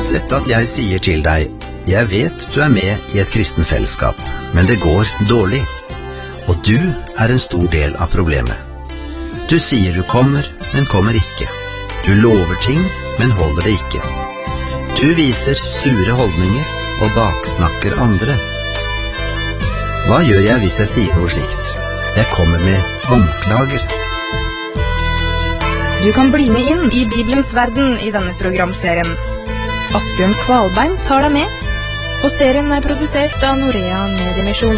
sett at jeg sier til deg, jeg vet du er med i et kristen fellesskap, men det går dårlig, og du er en stor del av problemet. Du sier du kommer, men kommer ikke. Du lover ting, men holder det ikke. Du viser sure holdninger og baksnakker andre. Hva gjør jeg hvis jeg sier noe slikt? Jeg kommer med anklager. Du kan bli med inn i Bibelens verden i denne programserien. Asbjørn Kvalbein tar deg med, og serien er produsert av Norea Mediemisjon.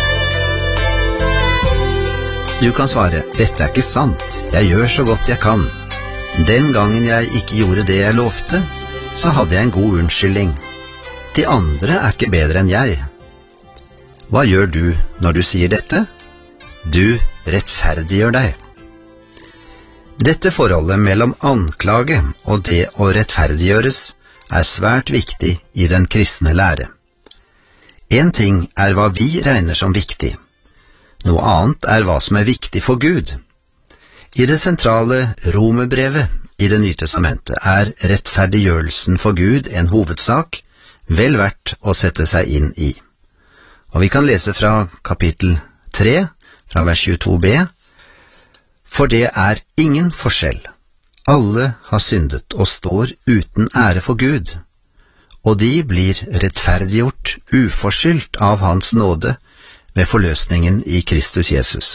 Du kan svare, dette er ikke sant, jeg gjør så godt jeg kan. Den gangen jeg ikke gjorde det jeg lovte, så hadde jeg en god unnskyldning. De andre er ikke bedre enn jeg. Hva gjør du når du sier dette? Du rettferdiggjør deg. Dette forholdet mellom anklage og det å rettferdiggjøres er svært viktig i den kristne lære. En ting er hva vi regner som viktig. Noe annet er hva som er viktig for Gud. I det sentrale Romerbrevet i Det nye testamentet er rettferdiggjørelsen for Gud en hovedsak, vel verdt å sette seg inn i. Og vi kan lese fra kapittel 3, fra vers 22b. For det er ingen forskjell. Alle har syndet og står uten ære for Gud, og de blir rettferdiggjort uforskyldt av hans nåde ved forløsningen i Kristus Jesus.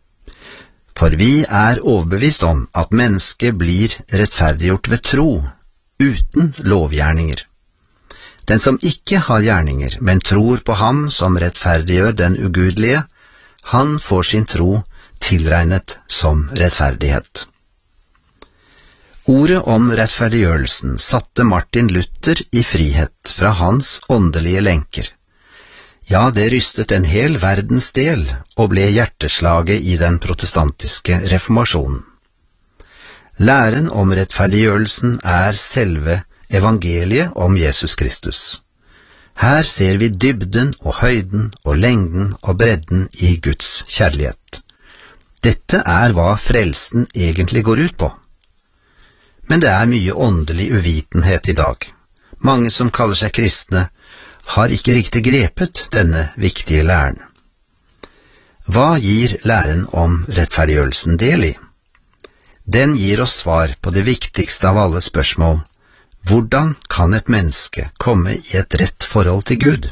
For vi er overbevist om at mennesket blir rettferdiggjort ved tro, uten lovgjerninger. Den som ikke har gjerninger, men tror på ham som rettferdiggjør den ugudelige, han får sin tro tilregnet som rettferdighet. Ordet om rettferdiggjørelsen satte Martin Luther i frihet fra hans åndelige lenker. Ja, det rystet en hel verdensdel og ble hjerteslaget i den protestantiske reformasjonen. Læren om rettferdiggjørelsen er selve evangeliet om Jesus Kristus. Her ser vi dybden og høyden og lengden og bredden i Guds kjærlighet. Dette er hva frelsen egentlig går ut på. Men det er mye åndelig uvitenhet i dag. Mange som kaller seg kristne har ikke riktig grepet denne viktige læren. Hva gir læren om rettferdiggjørelsen del i? Den gir oss svar på det viktigste av alle spørsmål. Hvordan kan et menneske komme i et rett forhold til Gud?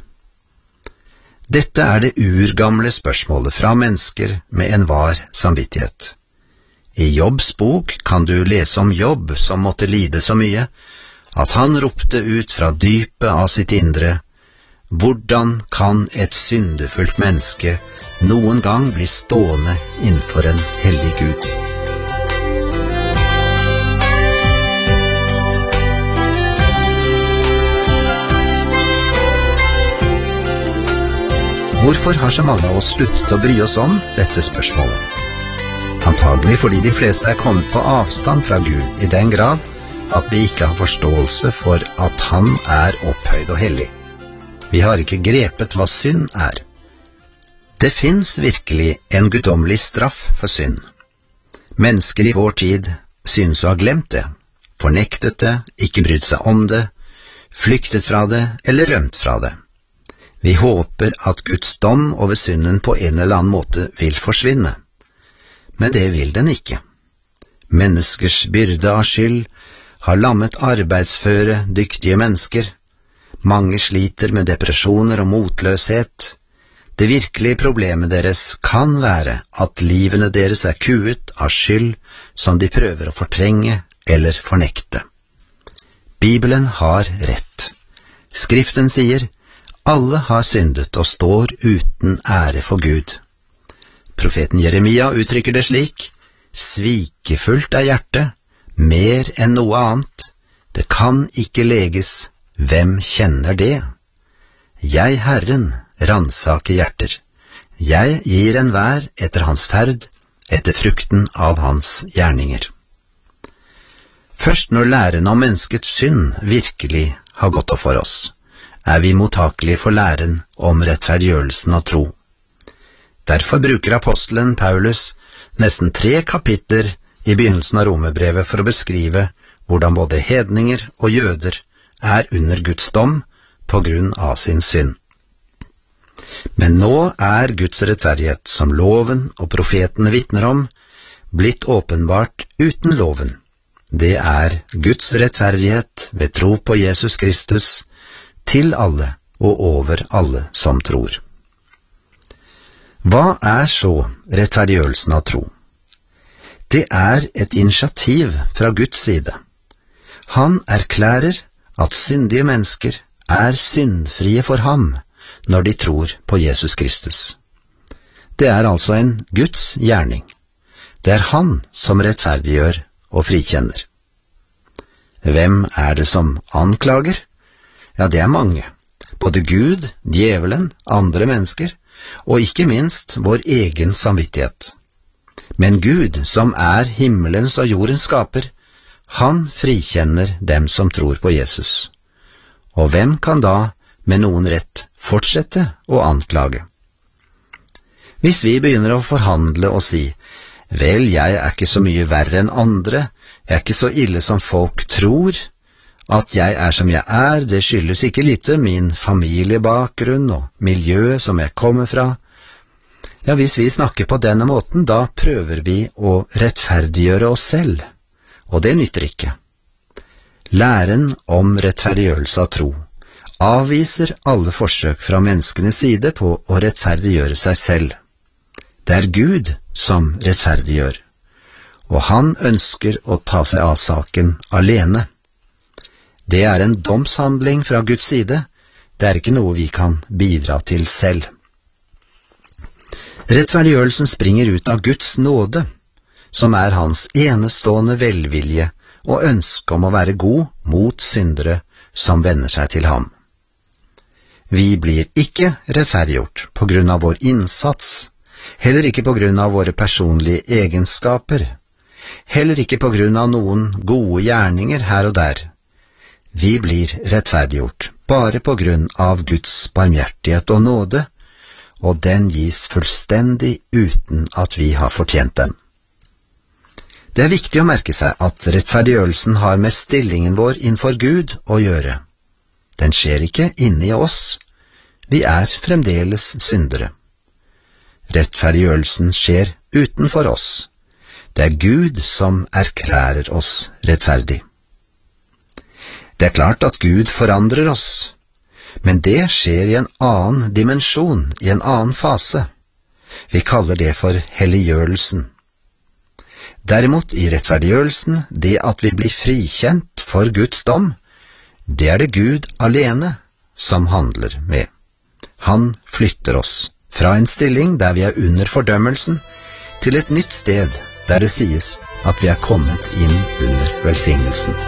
Dette er det urgamle spørsmålet fra mennesker med enhver samvittighet. I Jobbs bok kan du lese om Jobb som måtte lide så mye, at han ropte ut fra dypet av sitt indre, hvordan kan et syndefullt menneske noen gang bli stående innenfor en hellig Gud? Hvorfor har så mange av oss sluttet å bry oss om dette spørsmålet? Antagelig fordi de fleste er kommet på avstand fra Gud i den grad at vi ikke har forståelse for at han er opphøyd og hellig. Vi har ikke grepet hva synd er. Det finnes virkelig en guddommelig straff for synd. Mennesker i vår tid synes å ha glemt det, fornektet det, ikke brydd seg om det, flyktet fra det eller rømt fra det. Vi håper at Guds dom over synden på en eller annen måte vil forsvinne. Men det vil den ikke. Menneskers byrde av skyld har lammet arbeidsføre, dyktige mennesker. Mange sliter med depresjoner og motløshet. Det virkelige problemet deres kan være at livene deres er kuet av skyld som de prøver å fortrenge eller fornekte. Bibelen har rett. Skriften sier, alle har syndet og står uten ære for Gud. Profeten Jeremia uttrykker det slik, svikefullt er hjertet, mer enn noe annet, det kan ikke leges, hvem kjenner det? Jeg, Herren, ransaker hjerter, jeg gir enhver etter hans ferd, etter frukten av hans gjerninger. Først når læren om menneskets synd virkelig har gått opp for oss, er vi mottakelige for læren om rettferdiggjørelsen av tro. Derfor bruker apostelen Paulus nesten 3 kapitler i begynnelsen av Romerbrevet for å beskrive hvordan både hedninger og jøder er under Guds dom på grunn av sin synd. Men nå er Guds rettferdighet, som loven og profetene vitner om, blitt åpenbart uten loven. Det er Guds rettferdighet ved tro på Jesus Kristus, til alle og over alle som tror. Hva er så rettferdiggjørelsen av tro? Det er et initiativ fra Guds side. Han erklærer at syndige mennesker er syndfrie for ham når de tror på Jesus Kristus. Det er altså en Guds gjerning. Det er han som rettferdiggjør og frikjenner. Hvem er det som anklager? Ja, det er mange. Både Gud, djevelen, andre mennesker, og ikke minst vår egen samvittighet. Men Gud, som er himmelens og jordens skaper, han frikjenner dem som tror på Jesus. Og hvem kan da med noen rett fortsette å anklage? Hvis vi begynner å forhandle og si, vel, jeg er ikke så mye verre enn andre, jeg er ikke så ille som folk tror, at jeg er som jeg er, det skyldes ikke lite min familiebakgrunn og miljøet som jeg kommer fra. Ja, hvis vi snakker på denne måten, da prøver vi å rettferdiggjøre oss selv, og det nytter ikke. Læren om rettferdiggjørelse av tro avviser alle forsøk fra menneskenes side på å rettferdiggjøre seg selv. Det er Gud som rettferdiggjør, og han ønsker å ta seg av saken alene. Det er en domshandling fra Guds side, det er ikke noe vi kan bidra til selv. Rettferdiggjørelsen springer ut av Guds nåde, som er hans enestående velvilje og ønske om å være god mot syndere som vender seg til ham. Vi blir ikke rettferdiggjort på grunn av vår innsats, heller ikke på grunn av våre personlige egenskaper, heller ikke på grunn av noen gode gjerninger her og der. Vi blir rettferdiggjort bare på grunn av Guds barmhjertighet og nåde, og den gis fullstendig uten at vi har fortjent den. Det er viktig å merke seg at rettferdiggjørelsen har med stillingen vår innenfor Gud å gjøre. Den skjer ikke inne i oss. Vi er fremdeles syndere. Rettferdiggjørelsen skjer utenfor oss. Det er Gud som erklærer oss rettferdig. Det er klart at Gud forandrer oss, men det skjer i en annen dimensjon, i en annen fase. Vi kaller det for helliggjørelsen. Derimot i rettferdiggjørelsen, det at vi blir frikjent for Guds dom, det er det Gud alene som handler med. Han flytter oss fra en stilling der vi er under fordømmelsen, til et nytt sted der det sies at vi er kommet inn under velsignelsen.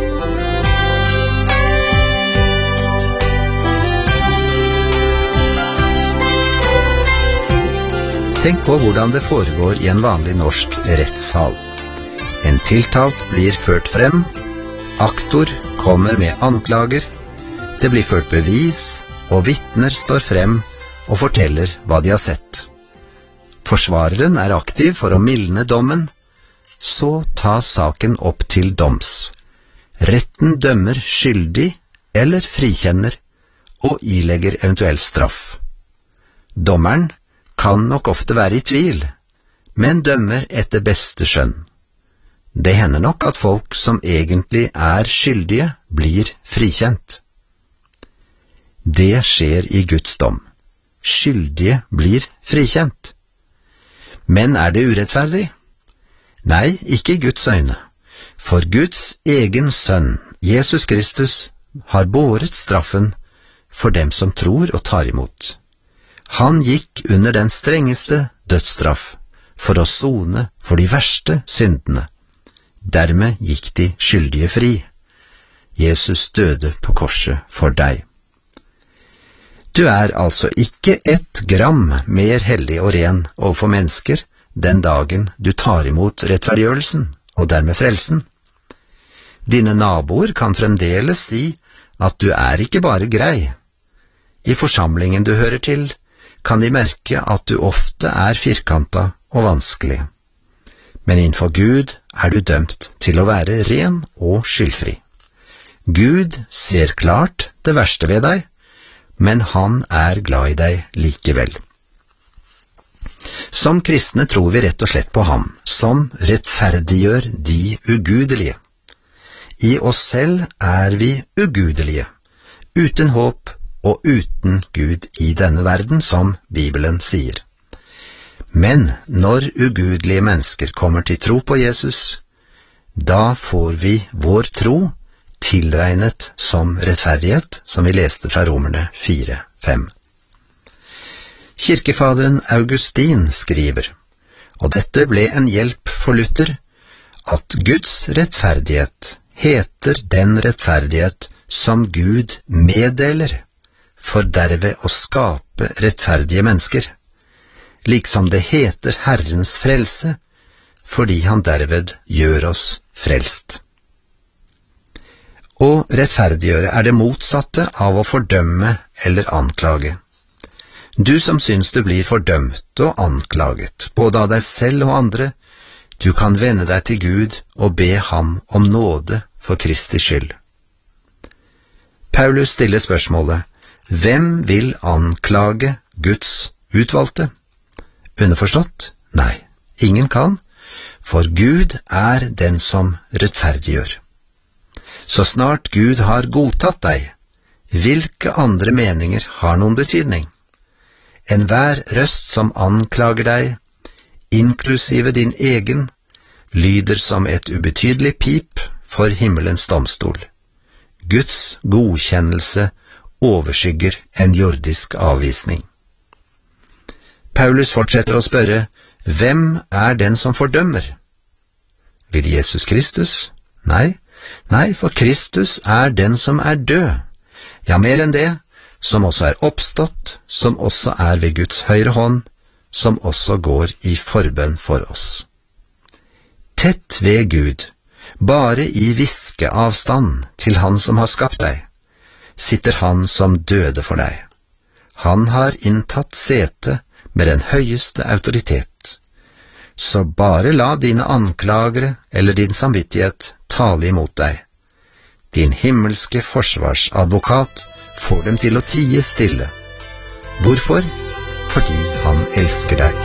Tenk på hvordan det foregår i en vanlig norsk rettssal. En tiltalt blir ført frem, aktor kommer med anklager, det blir ført bevis, og vitner står frem og forteller hva de har sett. Forsvareren er aktiv for å mildne dommen, så tas saken opp til doms. Retten dømmer skyldig eller frikjenner, og ilegger eventuell straff. Dommeren kan nok ofte være i tvil, men dømmer etter beste skjønn. Det hender nok at folk som egentlig er skyldige, blir frikjent. Det skjer i Guds dom. Skyldige blir frikjent. Men er det urettferdig? Nei, ikke i Guds øyne. For Guds egen sønn, Jesus Kristus, har båret straffen for dem som tror og tar imot. Han gikk under den strengeste dødsstraff for å sone for de verste syndene. Dermed gikk de skyldige fri. Jesus døde på korset for deg. Du er altså ikke ett gram mer hellig og ren overfor mennesker den dagen du tar imot rettferdiggjørelsen og dermed frelsen. Dine naboer kan fremdeles si at du er ikke bare grei. I forsamlingen du hører til, kan de merke at du ofte er firkantet og vanskelig. Men innenfor Gud er du dømt til å være ren og skyldfri. Gud ser klart det verste ved deg, men han er glad i deg likevel. Som kristne tror vi rett og slett på ham, som rettferdiggjør de ugudelige. I oss selv er vi ugudelige, uten håp og uten Gud i denne verden, som Bibelen sier. Men når ugudelige mennesker kommer til tro på Jesus, da får vi vår tro tilregnet som rettferdighet, som vi leste fra Romerne 4:5. Kirkefaderen Augustin skriver, og dette ble en hjelp for Luther, at Guds rettferdighet heter den rettferdighet som Gud meddeler, for derved å skape rettferdige mennesker, liksom det heter Herrens frelse, fordi han derved gjør oss frelst. Å rettferdiggjøre er det motsatte av å fordømme eller anklage. Du som syns du blir fordømt og anklaget, både av deg selv og andre, du kan vende deg til Gud og be ham om nåde for Kristi skyld. Paulus stiller spørsmålet, hvem vil anklage Guds utvalgte? Underforstått? Nei, ingen kan, for Gud er den som rettferdiggjør. Så snart Gud har godtatt deg, hvilke andre meninger har noen betydning? Enhver røst som anklager deg, inklusive din egen, lyder som et ubetydelig pip for himmelens domstol. Guds godkjennelse overskygger en jordisk avvisning. Paulus fortsetter å spørre, hvem er den som fordømmer? Vil Jesus Kristus? Nei, for Kristus er den som er død. Ja, mer enn det, som også er oppstått, som også er ved Guds høyre hånd, som også går i forbønn for oss. Tett ved Gud, bare i viskeavstand til han som har skapt deg, sitter han som døde for deg. Han har inntatt sete med den høyeste autoritet. Så bare la dine anklagere eller din samvittighet tale imot deg. Din himmelske forsvarsadvokat får dem til å tie stille. Hvorfor? Fordi han elsker deg.